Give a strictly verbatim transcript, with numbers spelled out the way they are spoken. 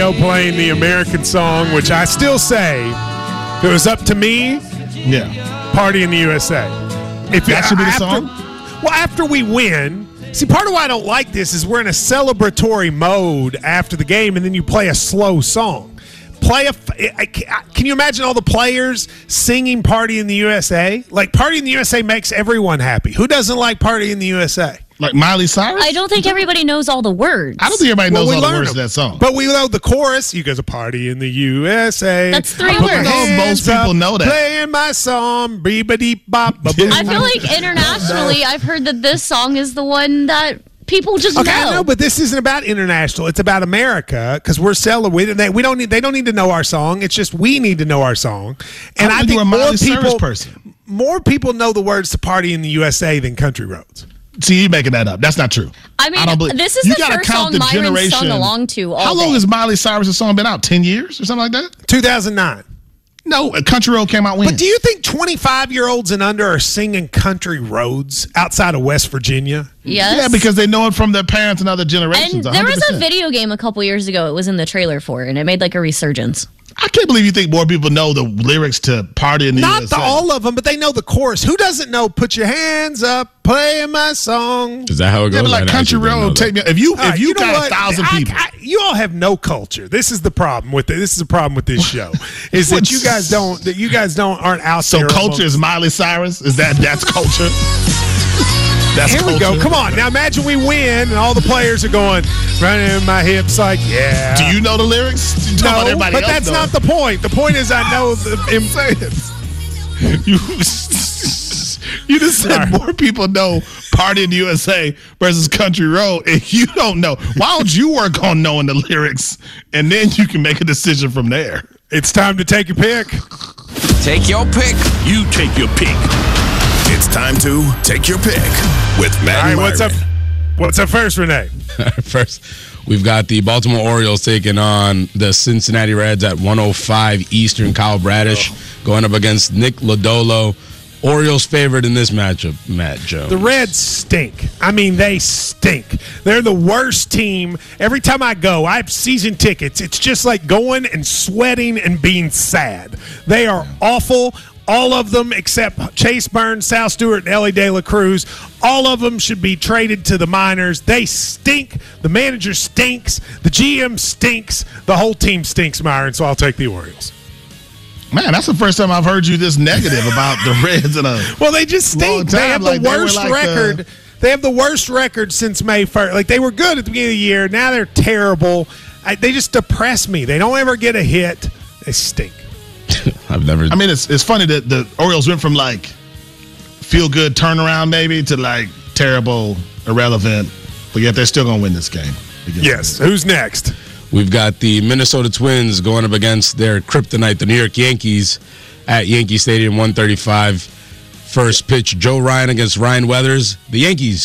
Playing the American song, which I still say, if it was up to me, yeah, Party in the U S A. If that it, should be the after, song? Well, after we win, see, part of why I don't like this is we're in a celebratory mode after the game, and then you play a slow song. Play a. Can you imagine all the players singing "Party in the U S A"? Like, "Party in the U S A" makes everyone happy. Who doesn't like "Party in the U S A"? Like Miley Cyrus? I don't think everybody knows all the words. I don't think everybody knows well, we all the words them. of that song. But we know the chorus. You guys a party in the U S A. That's three I don't words. know if most people know that. Playing my song, beep-a-deep bop. I feel like internationally, I've heard that this song is the one that people just okay, know. I know, but this isn't about international. It's about America because we're celebrating. They, we don't need. They don't need to know our song. It's just we need to know our song. And I, I think a more Miley people, Cyrus person. more people know the words to "Party in the U S A" than Country Roads. See, you making that up. That's not true. I mean, I don't believe, this is you the gotta first count song the Myron generation. sung along to all How long day. has Miley Cyrus' song been out? Ten years or something like that? two thousand nine. No, Country Road came out when? But do you think twenty-five-year-olds and under are singing Country Roads outside of West Virginia? Yes. Yeah, because they know it from their parents and other generations. And there one hundred percent. was a video game a couple years ago. It was in the trailer for it, and it made like a resurgence. I can't believe you think more people know the lyrics to "Party in the Not U S A." the, all of them, but they know the chorus. Who doesn't know "Put Your Hands Up, Playing My Song"? Is that how it goes? Yeah, but like I Country actually didn't know Road, that. take me. If you All right, if you, you know got what? a thousand I- people, I- you all have no culture. This is the problem with it. This is the problem with this show. Is that you guys don't that you guys don't aren't out so there. culture among- is Miley Cyrus. Is that that's culture? That's Here we culture. go. Come on. Now imagine we win and all the players are going running my hips like, yeah. Do you know the lyrics? You talk about No, everybody but else that's knows. not the point. The point is I know the You, you just said Sorry. more people know "Party in the U S A" versus "Country Road," and you don't know. Why don't you work on knowing the lyrics, and then you can make a decision from there? It's time to take your pick. Take your pick. You take your pick. It's time to take your pick with Matt All right, and what's up? Myron. What's up first, Renee? First, we've got the Baltimore Orioles taking on the Cincinnati Reds at one oh five Eastern. Kyle Bradish going up against Nick Lodolo. Orioles favored in this matchup, Matt Jones. The Reds stink. I mean, they stink. They're the worst team. Every time I go, I have season tickets. It's just like going and sweating and being sad. They are awful. All of them except Chase Burns, Sal Stewart, and Ellie De La Cruz. All of them should be traded to the minors. They stink. The manager stinks. The G M stinks. The whole team stinks, Myron, so I'll take the Orioles. Man, that's the first time I've heard you this negative about the Reds in a Well, they just long stink. time. They have Like, the they were worst like record. the- They have the worst record since May first. Like, they were good at the beginning of the year. Now they're terrible. I, they just depress me. They don't ever get a hit. They stink. I've never. I mean, it's it's funny that the Orioles went from like feel good turnaround maybe to like terrible, irrelevant, but yet they're still going to win this game. Yes. Who's next? We've got the Minnesota Twins going up against their kryptonite, the New York Yankees, at Yankee Stadium, one thirty-five. First pitch, Joe Ryan against Ryan Weathers. The Yankees